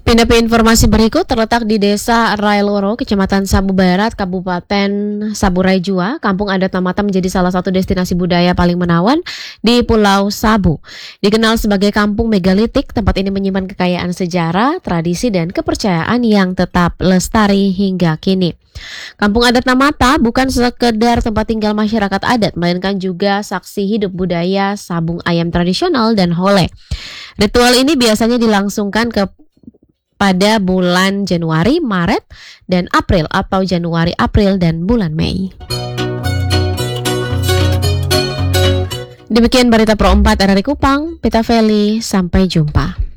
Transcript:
Pindah ke informasi berikut, terletak di Desa Railoro, Kecamatan Sabu Barat, Kabupaten Saburai Jua. Kampung adat Namata menjadi salah satu destinasi budaya paling menawan di Pulau Sabu. Dikenal sebagai kampung megalitik, tempat ini menyimpan kekayaan sejarah, tradisi, dan kepercayaan yang tetap lestari hingga kini. Kampung adat Namata bukan sekedar tempat tinggal masyarakat adat, melainkan juga saksi hidup budaya sabung ayam tradisional dan hole. Ritual ini biasanya dilangsungkan pada bulan Januari, Maret, dan April atau Januari, April, dan bulan Mei. Demikian berita Pro 4 RRI Kupang, Peta Feli, sampai jumpa.